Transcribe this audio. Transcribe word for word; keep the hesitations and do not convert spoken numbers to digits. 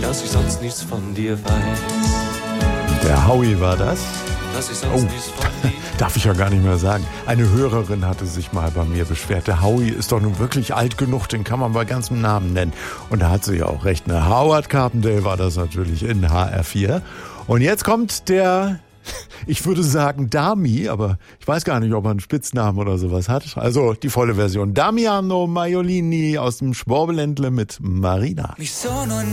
dass ich sonst nichts von dir weiß. Der Howie war das. Dass ich sonst Oh. nichts von dir Darf ich ja gar nicht mehr sagen. Eine Hörerin hatte sich mal bei mir beschwert. Der Howie ist doch nun wirklich alt genug, den kann man bei ganzem Namen nennen. Und da hat sie ja auch recht. Ne? Howard Carpendale war das natürlich in H R vier. Und jetzt kommt der, ich würde sagen Dami, aber ich weiß gar nicht, ob er einen Spitznamen oder sowas hat. Also die volle Version. Damiano Maiolini aus dem Schwabeländle mit Marina. Mi sono